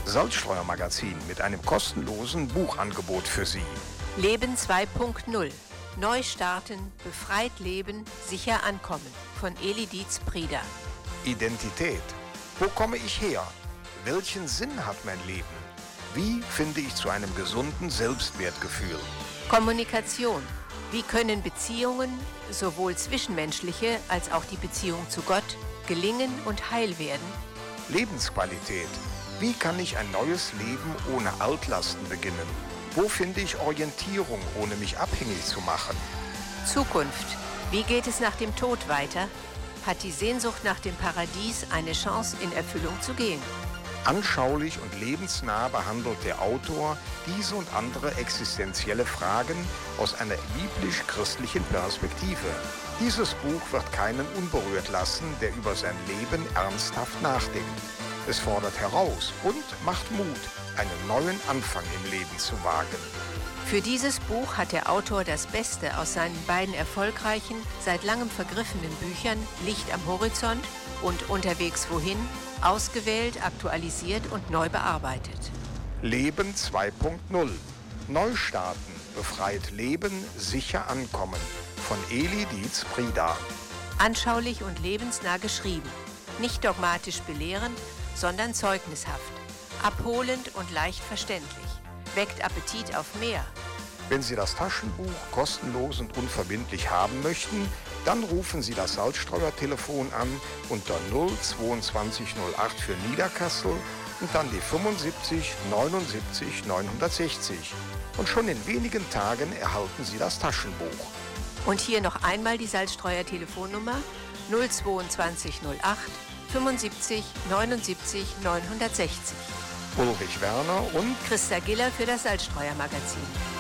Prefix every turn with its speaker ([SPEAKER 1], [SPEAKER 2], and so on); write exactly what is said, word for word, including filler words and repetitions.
[SPEAKER 1] Salzstreuer-Magazin mit einem kostenlosen Buchangebot für Sie.
[SPEAKER 2] Leben zwei Punkt null. Neu starten, befreit leben, sicher ankommen. Von Eli Dietz-Prieder.
[SPEAKER 1] Identität. Wo komme ich her? Welchen Sinn hat mein Leben? Wie finde ich zu einem gesunden Selbstwertgefühl?
[SPEAKER 2] Kommunikation. Wie können Beziehungen, sowohl zwischenmenschliche als auch die Beziehung zu Gott, gelingen und heil werden?
[SPEAKER 1] Lebensqualität. Wie kann ich ein neues Leben ohne Altlasten beginnen? Wo finde ich Orientierung, ohne mich abhängig zu machen?
[SPEAKER 2] Zukunft. Wie geht es nach dem Tod weiter? Hat die Sehnsucht nach dem Paradies eine Chance, in Erfüllung zu gehen?
[SPEAKER 1] Anschaulich und lebensnah behandelt der Autor diese und andere existenzielle Fragen aus einer biblisch-christlichen Perspektive. Dieses Buch wird keinen unberührt lassen, der über sein Leben ernsthaft nachdenkt. Es fordert heraus und macht Mut, einen neuen Anfang im Leben zu wagen.
[SPEAKER 2] Für dieses Buch hat der Autor das Beste aus seinen beiden erfolgreichen, seit langem vergriffenen Büchern Licht am Horizont und Unterwegs wohin ausgewählt, aktualisiert und neu bearbeitet.
[SPEAKER 1] Leben zwei Punkt null. Neustarten, befreit leben, sicher ankommen. Von Eli Dietz-Prieder.
[SPEAKER 2] Anschaulich und lebensnah geschrieben. Nicht dogmatisch belehrend, sondern zeugnishaft. Abholend und leicht verständlich. Weckt Appetit auf mehr.
[SPEAKER 1] Wenn Sie das Taschenbuch kostenlos und unverbindlich haben möchten, dann rufen Sie das Salzstreuer-Telefon an unter null zweiundzwanzig null acht für Niederkassel und dann die fünfundsiebzig neunundsiebzig neunhundertsechzig. Und schon in wenigen Tagen erhalten Sie das Taschenbuch.
[SPEAKER 2] Und hier noch einmal die Salzstreuer-Telefonnummer null zweiundzwanzig null acht fünfundsiebzig neunundsiebzig neunhundertsechzig.
[SPEAKER 1] Ulrich Werner und
[SPEAKER 2] Christa Giller für das Salzstreuer-Magazin.